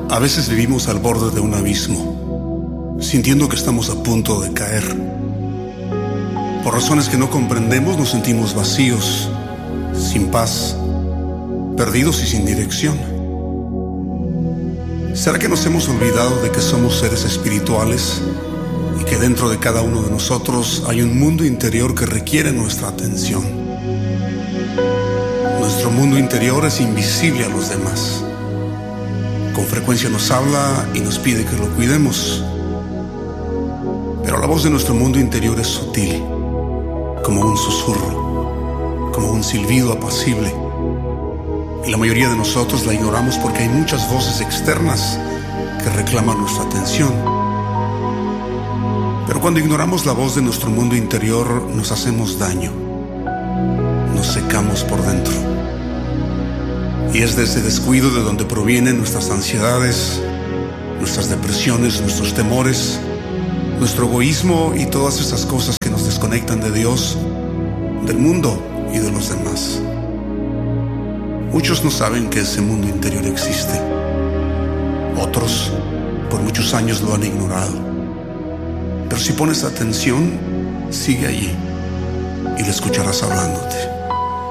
A veces vivimos al borde de un abismo, sintiendo que estamos a punto de caer. Por razones que no comprendemos, nos sentimos vacíos, sin paz, perdidos y sin dirección. ¿Será que nos hemos olvidado de que somos seres espirituales y que dentro de cada uno de nosotros hay un mundo interior que requiere nuestra atención? Nuestro mundo interior es invisible a los demás. Con frecuencia nos habla y nos pide que lo cuidemos. Pero la voz de nuestro mundo interior es sutil, como un susurro, como un silbido apacible. Y la mayoría de nosotros la ignoramos porque hay muchas voces externas que reclaman nuestra atención. Pero cuando ignoramos la voz de nuestro mundo interior, nos hacemos daño. Nos secamos por dentro. Y es de ese descuido de donde provienen nuestras ansiedades, nuestras depresiones, nuestros temores, nuestro egoísmo y todas esas cosas que nos desconectan de Dios, del mundo y de los demás. Muchos no saben que ese mundo interior existe. Otros, por muchos años lo han ignorado. Pero si pones atención, sigue allí y le escucharás hablándote.